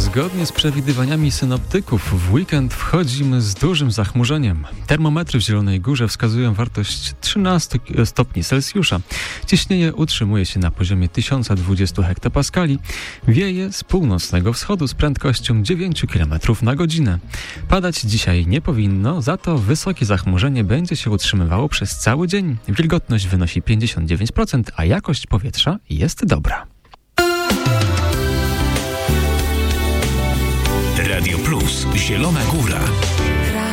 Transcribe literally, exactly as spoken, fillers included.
Zgodnie z przewidywaniami synoptyków w weekend wchodzimy z dużym zachmurzeniem. Termometry w Zielonej Górze wskazują wartość trzynaście stopni Celsjusza. Ciśnienie utrzymuje się na poziomie tysiąc dwadzieścia hektopaskali. Wieje z północnego wschodu z prędkością dziewięć kilometrów na godzinę. Padać dzisiaj nie powinno, za to wysokie zachmurzenie będzie się utrzymywało przez cały dzień. Wilgotność wynosi pięćdziesiąt dziewięć procent, a jakość powietrza jest dobra. Radio Plus, Zielona Góra.